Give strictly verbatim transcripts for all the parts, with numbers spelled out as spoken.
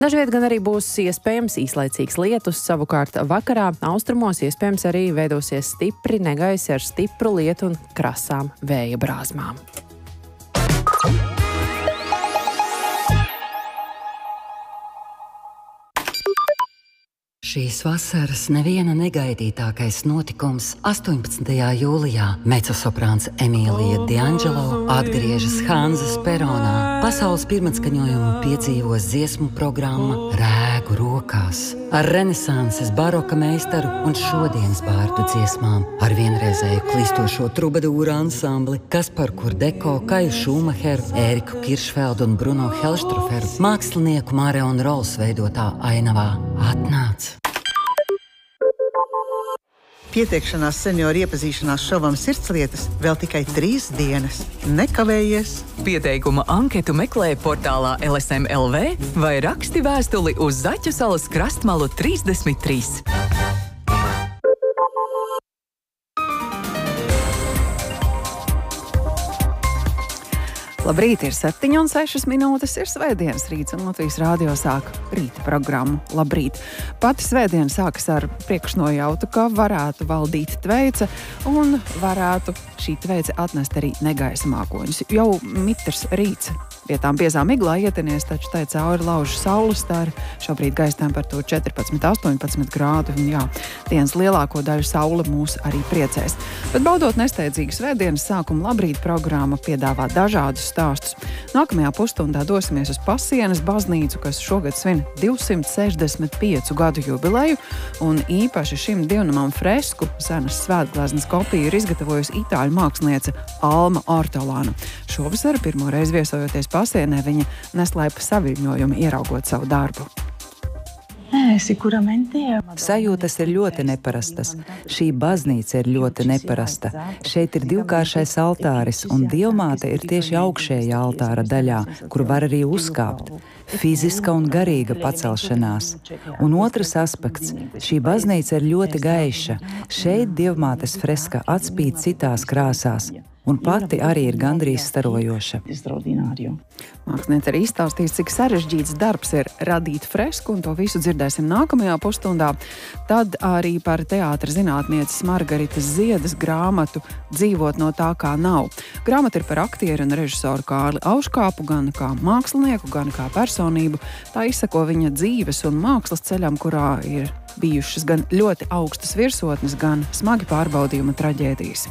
Dažviet gan arī būs iespējams īslaicīgs lietus, savukārt vakarā austrumos iespējams arī veidosies stipri negaisi ar stipru lietu un krasām vēja brāzmām. Šīs vasaras neviena negaidītākais notikums astoņpadsmitajā jūlijā mecosoprāns Emīlija D'Angelo atgriežas Hanzas peronā. Pasaules pirmatskaņojumu piedzīvos dziesmu programma Rēgu rokās ar renesanses baroka meistaru un šodienas bārdu dziesmām, ar vienreizēju klistošo trubadūru ansambli Kasparu Kurdeko, Kaju Šumacheru, Ēriku Kiršfeldu un Bruno Helštruferu mākslinieku Marionu Rols veidotā ainavā Atnāc! Pieteikšanās senioru iepazīšanās šovam Sirdslietas vēl tikai trīs dienas. Nekavējies! Pieteikuma anketu meklē portālā L S M L V vai raksti vēstuli uz Zaķu salas krastmalu trīsdesmit trīs. Labrīt, ir septiņi un sešas minūtes, ir svētdienas rīts, un Latvijas rādio sāk rīta programmu Labrīt. Pati svētdiena sākas ar priekšnojautu, ka varētu valdīt tveice, un varētu šī tveice atnest arī negaisa mākoņus. Jau mitrs rīts vietām biezā miglā ietinies, taču tai cauri lauž saules stari. Šobrīd gaisa temperatūra četrpadsmit, astoņpadsmit grādu, un jā, dienas lielāko daļu saule mūs arī priecēs. Bet baudot nesteidzīgu svētdienas sākumu, Labrīt programma piedāvā dažādus stāstus. Nākamajā pusstundā dosimies uz Pasienes baznīcu, kas šogad svin divsimt sešdesmit piecu gadu jubileju, un īpaši šim dievnamam fresku, senas svētgleznas kopiju, ir izgatavojusi itāļu māksliniece Alma Ortolāna. Šovasar pirmo reizi viesojoties Pasienē, viņa neslēpa saviļņojumu, ieraugot savu darbu. Sajūtas ir ļoti neparastas. Šī baznīca ir ļoti neparasta. Šeit ir divkāršais altāris, un Dievmāte ir tieši augšējā altāra daļā, kur var arī uzkāpt. Fiziska un garīga pacelšanās. Un otrs aspekts – šī baznīca ir ļoti gaiša. Šeit Dievmātes freska atspīd citās krāsās. Un pati arī ir gandrīz starojoša. Māksliniece arī izstāstīs, cik sarežģīts darbs ir radīt fresku, un to visu dzirdēsim nākamajā pusstundā. Tad arī par teātra zinātnieces Margaritas Ziedas grāmatu Dzīvot no tā, kā nav. Grāmata ir par aktieru un režisoru Kārli Auškāpu, gan kā mākslinieku, gan kā personību. Tā izsako viņa dzīves un mākslas ceļam, kurā ir bijušas gan ļoti augstas virsotnes, gan smagi pārbaudījumi traģēdijas.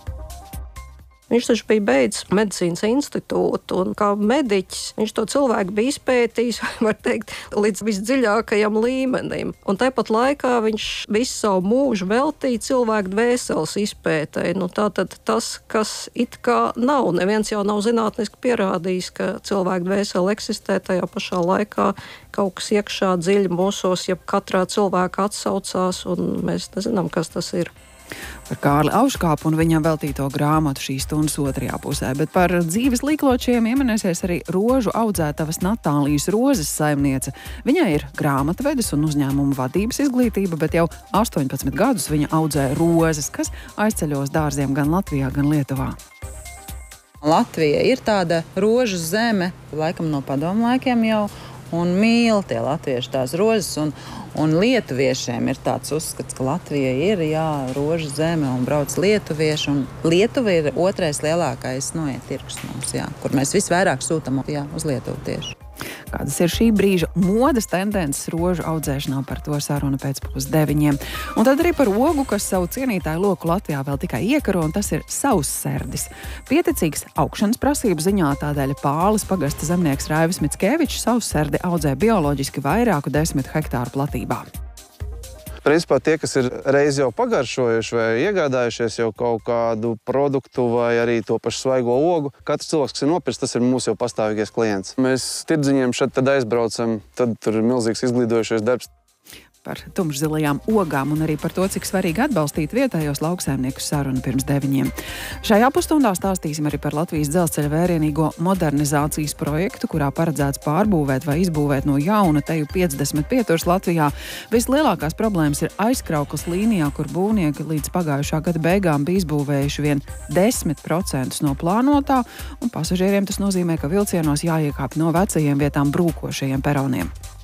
Viņš taču bija beidzis medicīnas institūtu, un kā mediķis viņš to cilvēku bija izpētījis, var teikt, līdz visdziļākajam līmenim. Un tāpat laikā viņš visu savu mūžu veltīja cilvēku dvēseles izpētei. Nu, tātad tas, kas it kā nav, neviens jau nav zinātniski pierādījis, ka cilvēku dvēsele eksistē, tajā pašā laikā kaut kas iekšā dziļi mūsos, ja katrā cilvēka atsaucās, un mēs nezinām, kas tas ir. Par Kārli Auškāpu un viņam veltīto grāmatu šīs stundas otrajā pusē, bet par dzīves līkločiem ieminēsies arī rožu audzētavas Natālijas Rozes saimniece. Viņai ir grāmatvedes un uzņēmuma vadības izglītība, bet jau astoņpadsmit gadus viņa audzē rozes, kas aizceļos dārziem gan Latvijā, gan Lietuvā. Latvija ir tāda rožu zeme, laikam no padomu laikiem jau, un mīl tie latvieši tās rozes, un, un lietuviešiem ir tāds uzskats, ka Latvija ir, jā, rožu zeme, un brauc lietuvieši, un Lietuva ir otrais lielākais noiet tirgus mums, jā, kur mēs visvairāk sūtam, jā, uz Lietuvu tieši. Kādas ir šī brīža modes tendences rožu audzēšanā, par to saruna pēc pusdeviņiem. Un tad arī par ogu, kas savu cienītāju loku Latvijā vēl tikai iekaro, un tas ir sausserdis. Pieticīgs augšanas prasību ziņā, tādēļ Pāles pagasta zemnieks Raivis Mickevičs sausserdi audzē bioloģiski vairāku desmit hektāru platībā. Principā tie, kas ir reiz jau pagaršojuši vai iegādājušies jau kaut kādu produktu vai arī to pašu svaigo ogu, katrs cilvēks, kas ir nopirks, tas ir mūsu jau pastāvīgais klients. Mēs tirdziņiem šeit tad aizbraucam, tad tur ir milzīgs izglīdojušies darbs. Par tumšzilajām ogām un arī par to, cik svarīgi atbalstīt vietējos lauksaimniekus sarunu pirms deviņiem. Šajā pusstundā stāstīsim arī par Latvijas dzelzceļa vērienīgo modernizācijas projektu, kurā paredzēts pārbūvēt vai izbūvēt no jauna teju piecdesmit pieturas Latvijā. Vislielākās problēmas ir aizkrauklas līnijā, kur būvnieki līdz pagājušā gada beigām bija izbūvējuši vien desmit procentus no plānotā, un pasažieriem tas nozīmē, ka vilcienos jāiekāp no vecajiem vietām brūkošajiem peroniem.